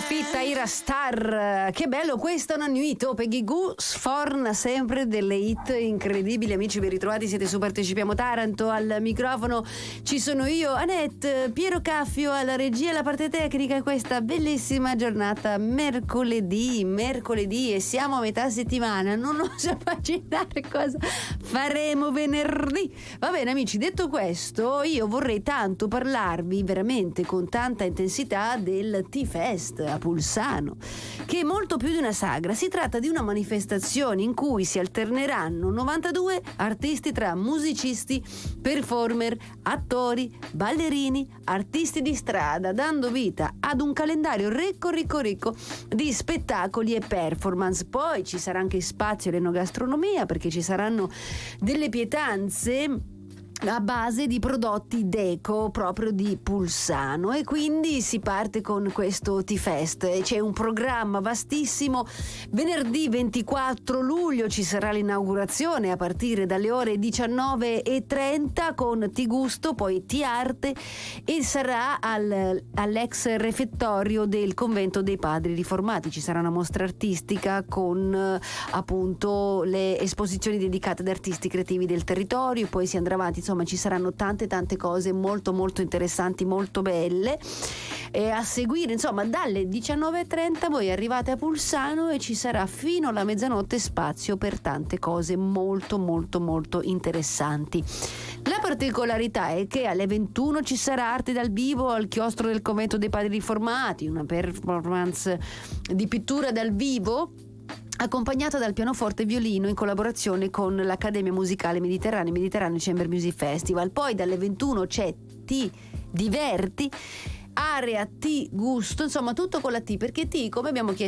Fitta Ira Star, che bello questo, una nuito Peggy Goo sforna sempre delle hit incredibili. Amici, ben ritrovati, siete su Partecipiamo Taranto, al microfono ci sono io, Annette, Piero Caffio alla regia e alla parte tecnica. Questa bellissima giornata mercoledì e siamo a metà settimana, non oso immaginare cosa faremo venerdì. Va bene amici, detto questo, io vorrei tanto parlarvi veramente con tanta intensità del T-Fest a Pulsano, che è molto più di una sagra. Si tratta di una manifestazione in cui si alterneranno 92 artisti tra musicisti, performer, attori, ballerini, artisti di strada, dando vita ad un calendario ricco di spettacoli e performance. Poi ci sarà anche spazio all'enogastronomia, perché ci saranno delle pietanze a base di prodotti deco proprio di Pulsano, e quindi si parte con questo T-Fest e c'è un programma vastissimo. Venerdì 24 luglio ci sarà l'inaugurazione a partire dalle ore 19:30 con T-Gusto, poi T-Arte, e sarà all'ex refettorio del convento dei padri riformati. Ci sarà una mostra artistica con appunto le esposizioni dedicate ad artisti creativi del territorio, poi si andrà avanti. Insomma, ci saranno tante cose molto interessanti, molto belle, e a seguire, insomma, dalle 19:30 voi arrivate a Pulsano e ci sarà fino alla mezzanotte spazio per tante cose molto interessanti. La particolarità è che alle 21 ci sarà arte dal vivo al chiostro del convento dei padri riformati, una performance di pittura dal vivo accompagnata dal pianoforte e violino in collaborazione con l'Accademia Musicale Mediterraneo Chamber Music Festival. Poi dalle 21 c'è Ti Diverti, area T Gusto, insomma tutto con la T, perché T, come abbiamo chiesto